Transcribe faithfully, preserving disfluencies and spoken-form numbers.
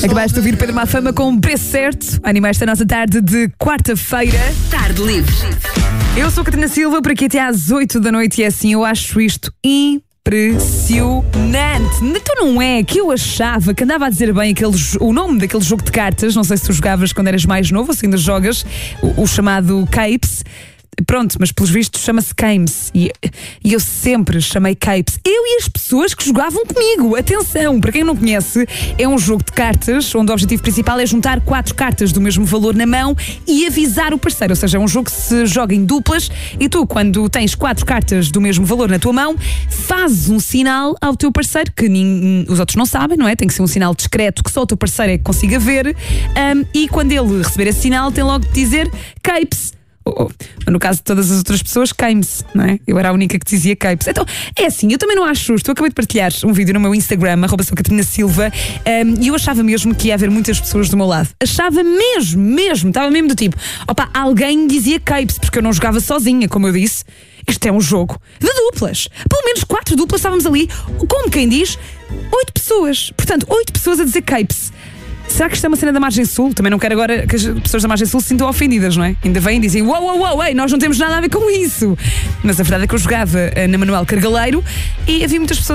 Acabaste de ouvir Pedro Mafama com o preço certo. Animais da nossa tarde de quarta-feira. Tarde livre. Eu sou a Catarina Silva, por aqui até às oito da noite e é assim, eu acho isto impressionante. Então não é que eu achava que andava a dizer bem aquele, o nome daquele jogo de cartas. Não sei se tu jogavas quando eras mais novo ou se ainda jogas o, o chamado Capes. Pronto, mas pelos vistos chama-se Games e, e eu sempre chamei Capes. Eu e as pessoas que jogavam comigo. Atenção, para quem não conhece, é um jogo de cartas onde o objetivo principal é juntar quatro cartas do mesmo valor na mão e avisar o parceiro. Ou seja, é um jogo que se joga em duplas e tu, quando tens quatro cartas do mesmo valor na tua mão, fazes um sinal ao teu parceiro que nin, os outros não sabem, não é? Tem que ser um sinal discreto que só o teu parceiro é que consiga ver, um, e quando ele receber esse sinal tem logo de dizer Capes. Oh, oh. No caso de todas as outras pessoas, Games, não é? Eu era a única que dizia Capes. Então, é assim, eu também não acho justo. Eu acabei de partilhar um vídeo no meu Instagram, arroba sou Catarina Silva, um, e eu achava mesmo que ia haver muitas pessoas do meu lado. Achava mesmo, mesmo, estava mesmo do tipo, opa, alguém dizia Capes, porque eu não jogava sozinha, como eu disse. Isto é um jogo de duplas. Pelo menos quatro duplas estávamos ali, como quem diz, oito pessoas. Portanto, oito pessoas a dizer Capes. Será que isto é uma cena da Margem Sul? Também não quero agora que as pessoas da Margem Sul se sintam ofendidas, não é? Ainda vêm e dizem, uau, uau, uau, ei, nós não temos nada a ver com isso. Mas a verdade é que eu jogava na Manuel Cargaleiro e havia muitas pessoas